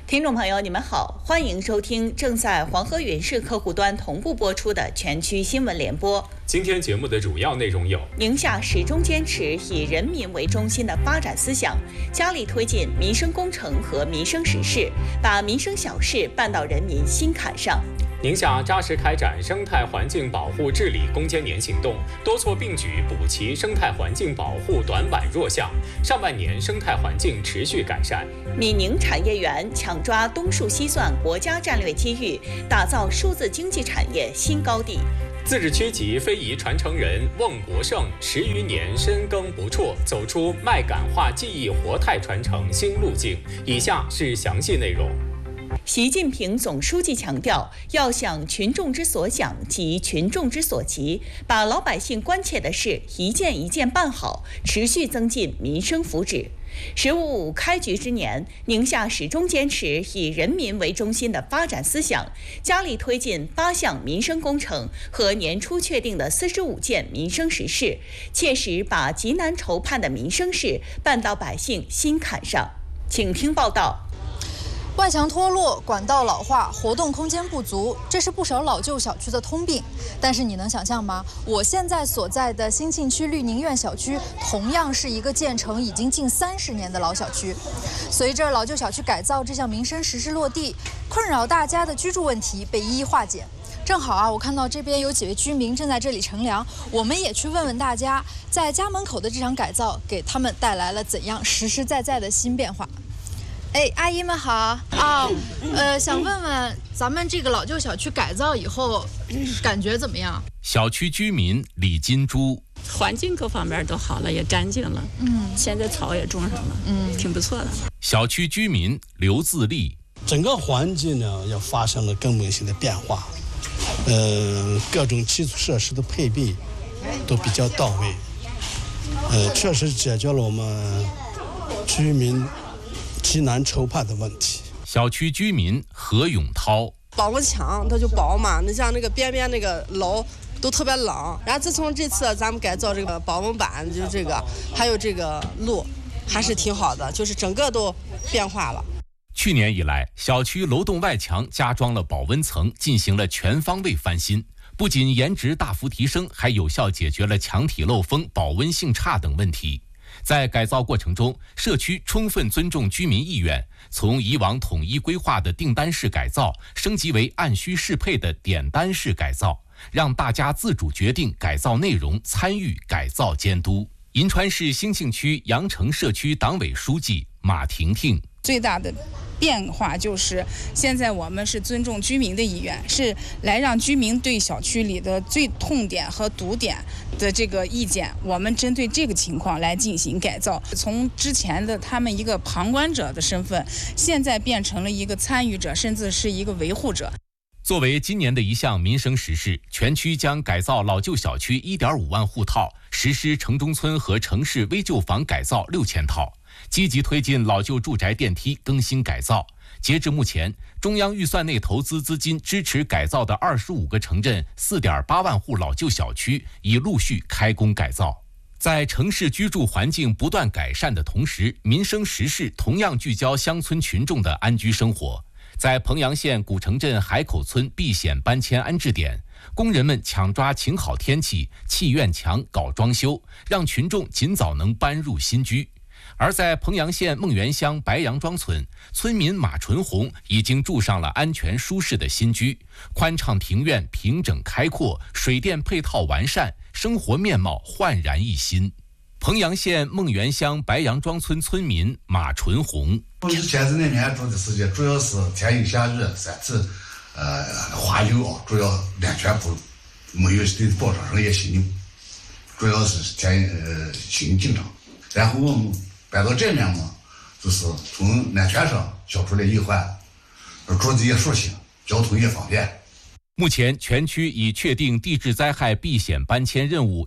听众朋友，你们好，欢迎收听正在黄河云视客户端同步播出的全区新闻联播。 今天节目的主要内容有： 宁夏始终坚持以人民为中心的发展思想，加力推进民生工程和民生实事，把民生小事办到人民心坎上。 宁夏扎实开展生态环境保护治理攻坚年行动，多措并举补齐生态环境保护短板弱项，上半年生态环境持续改善。 闽宁产业园抢抓东数西算国家战略机遇，打造数字经济产业新高地。 自治区级非遗传承人孟国胜10余年深耕不辍，走出麦秆化技艺活态传承新路径。以下是详细内容。 习近平总书记强调，要想群众之所想及群众之所急，把老百姓关切的事一件一件办好，持续增进民生福祉。“15+5”开局之年，宁夏始终坚持以人民为中心的发展思想，加力推进8项民生工程和年初确定的45件民生实事，切实把极难筹盼的民生事办到百姓心坎上。请听报道。 外墙脱落、管道老化、活动空间不足，这是不少老旧小区的通病。但是你能想象吗？我现在所在的新沁区绿宁苑小区，同样是一个建成已经近30年的老小区。随着老旧小区改造这项民生实事落地，困扰大家的居住问题被一一化解。正好啊，我看到这边有几位居民正在这里乘凉，我们也去问问大家，在家门口的这场改造给他们带来了怎样实实在在的新变化。阿姨们好啊，想问问咱们这个老旧小区改造以后，感觉怎么样？ 小区居民李金珠， 环境各方面都好了，也干净了，现在草也种上了，挺不错的。 小区居民刘自立， 整个环境呢也发生了根本性的变化，各种基础设施的配备都比较到位，确实解决了我们居民极难筹盼的问题。 小区居民何永涛， 保温墙它就薄嘛，你像那个边边那个楼都特别冷，然后自从这次咱们改造这个保温板，就这个还有这个路还是挺好的，就是整个都变化了。 去年以来，小区楼栋外墙加装了保温层，进行了全方位翻新，不仅颜值大幅提升，还有效解决了墙体漏风、保温性差等问题。在改造过程中，社区充分尊重居民意愿，从以往统一规划的订单式改造升级为按需适配的点单式改造，让大家自主决定改造内容，参与改造监督。银川市兴庆区羊城社区党委书记马婷婷， 最大的变化就是现在我们是尊重居民的意愿，是来让居民对小区里的最痛点和堵点的这个意见，我们针对这个情况来进行改造。从之前的他们一个旁观者的身份，现在变成了一个参与者，甚至是一个维护者。 作为今年的一项民生实事，全区将改造老旧小区1.5万户套，实施城中村和城市危旧房改造6000套，积极推进老旧住宅电梯更新改造。截至目前，中央预算内投资资金支持改造的25个城镇4.8万户老旧小区已陆续开工改造。在城市居住环境不断改善的同时，民生实事同样聚焦乡村群众的安居生活。在彭阳县古城镇海口村避险搬迁安置点，工人们抢抓晴好天气，砌院墙、搞装修，让群众尽早能搬入新居。而在彭阳县孟源乡白杨庄村，村民马纯红已经住上了安全舒适的新居，宽敞庭院平整开阔，水电配套完善，生活面貌焕然一新。彭阳县孟源乡白杨庄村村民马纯红， 之前那年住的时间主要是天阴下雨，3次花油主要安全不没有对保障上也信用，主要是信用紧张。然后我们搬到这面嘛，就是从安全上消除了隐患，住的也舒心，交通也方便。 目前全区已确定地质灾害避险搬迁任务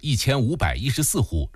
1514户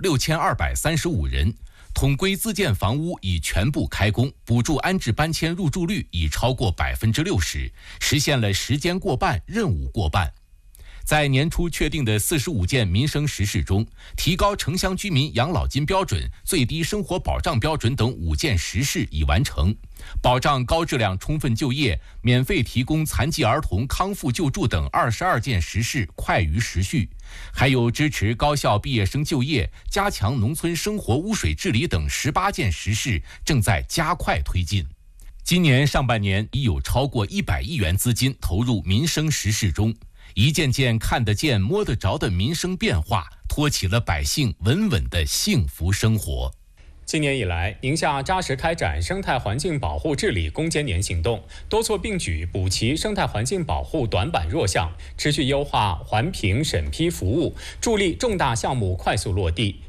，6235人，统规自建房屋已全部开工，补助安置搬迁入住率已超过60%，实现了时间过半、任务过半。 在年初确定的45件民生实事中，提高城乡居民养老金标准、最低生活保障标准等5件实事已完成，保障高质量充分就业、免费提供残疾儿童康复救助等22件实事快于时序，还有支持高校毕业生就业、加强农村生活污水治理等18件实事正在加快推进。今年上半年已有超过100亿元资金投入民生实事中，一件件看得见、摸得着的民生变化，托起了百姓稳稳的幸福生活。 今年以来，宁夏扎实开展生态环境保护治理攻坚年行动，多措并举补齐生态环境保护短板弱项，持续优化环评审批服务，助力重大项目快速落地，